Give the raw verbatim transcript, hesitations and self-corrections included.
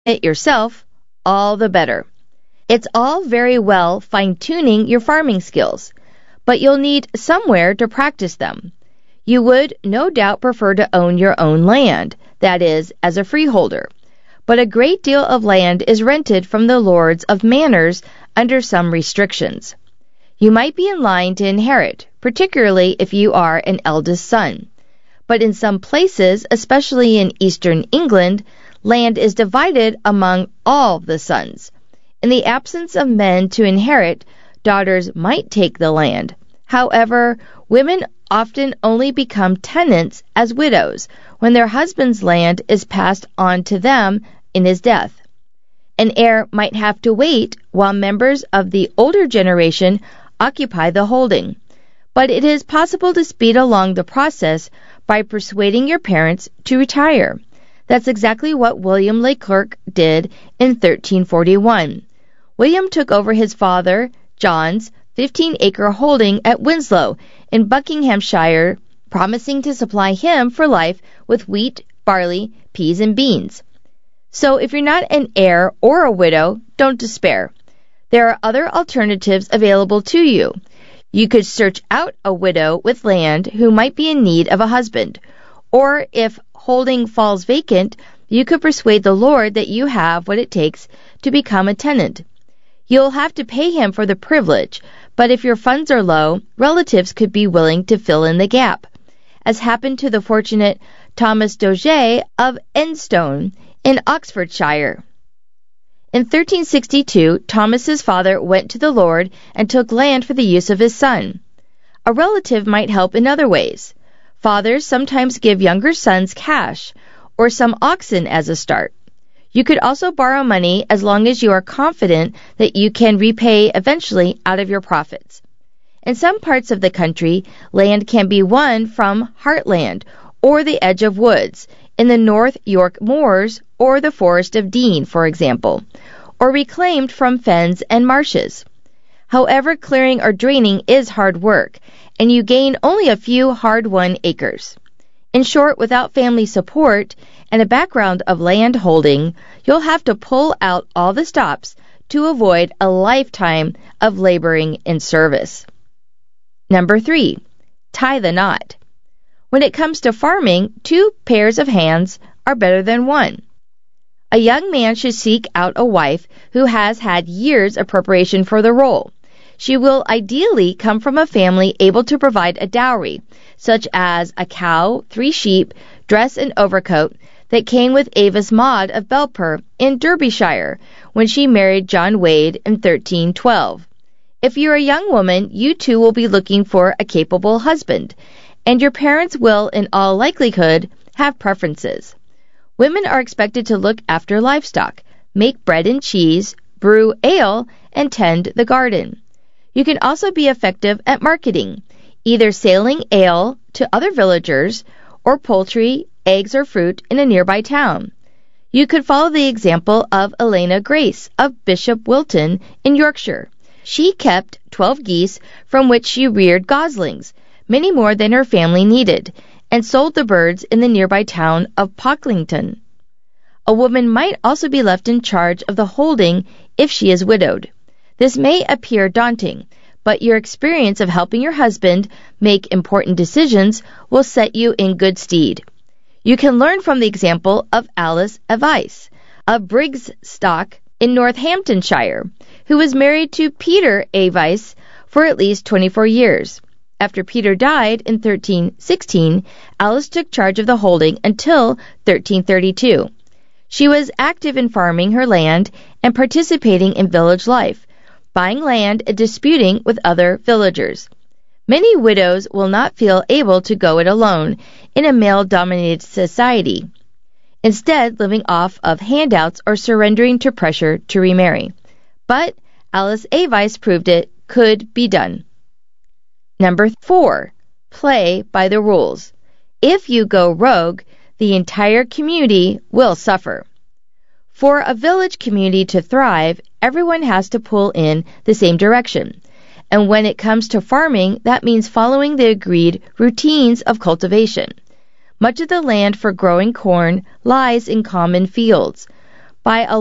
it yourself, all the better. It's all very well fine-tuning your farming skills, but you'll need somewhere to practice them. You would no doubt prefer to own your own land, that is, as a freeholder. But a great deal of land is rented from the lords of manors under some restrictions. You might be in line to inherit, particularly if you are an eldest son. But in some places, especially in eastern England, land is divided among all the sons. In the absence of men to inherit, daughters might take the land. However, women often only become tenants as widows when their husband's land is passed on to them in his death. An heir might have to wait while members of the older generation occupy the holding, but it is possible to speed along the process by persuading your parents to retire. That's exactly what William le Clerc did in thirteen forty-one. William took over his father, John's, fifteen-acre holding at Winslow in Buckinghamshire, promising to supply him for life with wheat, barley, peas, and beans. So if you're not an heir or a widow, don't despair. There are other alternatives available to you. You could search out a widow with land who might be in need of a husband, or if holding falls vacant, you could persuade the lord that you have what it takes to become a tenant. You'll have to pay him for the privilege, but if your funds are low, relatives could be willing to fill in the gap, as happened to the fortunate Thomas Doge of Enstone in Oxfordshire. In thirteen sixty-two, Thomas's father went to the Lord and took land for the use of his son. A relative might help in other ways. Fathers sometimes give younger sons cash or some oxen as a start. You could also borrow money as long as you are confident that you can repay eventually out of your profits. In some parts of the country, land can be won from heartland or the edge of woods, in the North York Moors or the Forest of Dean, for example, or reclaimed from fens and marshes. However, clearing or draining is hard work, and you gain only a few hard-won acres. In short, without family support and a background of land holding, you'll have to pull out all the stops to avoid a lifetime of laboring in service. Number three, tie the knot. When it comes to farming, two pairs of hands are better than one. A young man should seek out a wife who has had years of preparation for the role. She will ideally come from a family able to provide a dowry, such as a cow, three sheep, dress, and overcoat that came with Avis Maud of Belper in Derbyshire when she married John Wade in thirteen twelve. If you're a young woman, you too will be looking for a capable husband, and your parents will, in all likelihood, have preferences. Women are expected to look after livestock, make bread and cheese, brew ale, and tend the garden. You can also be effective at marketing, either selling ale to other villagers or poultry, eggs, or fruit in a nearby town. You could follow the example of Elena Grace of Bishop Wilton in Yorkshire. She kept twelve geese from which she reared goslings, many more than her family needed, and sold the birds in the nearby town of Pocklington. A woman might also be left in charge of the holding if she is widowed. This may appear daunting, but your experience of helping your husband make important decisions will set you in good stead. You can learn from the example of Alice Avice of Brigstock in Northamptonshire, who was married to Peter Avice for at least twenty-four years. After Peter died in thirteen sixteen, Alice took charge of the holding until thirteen thirty-two. She was active in farming her land and participating in village life, buying land and disputing with other villagers. Many widows will not feel able to go it alone in a male-dominated society, instead living off of handouts or surrendering to pressure to remarry. But Alice Avice proved it could be done. Number four, play by the rules. If you go rogue, the entire community will suffer. For a village community to thrive, everyone has to pull in the same direction. And when it comes to farming, that means following the agreed routines of cultivation. Much of the land for growing corn lies in common fields, By a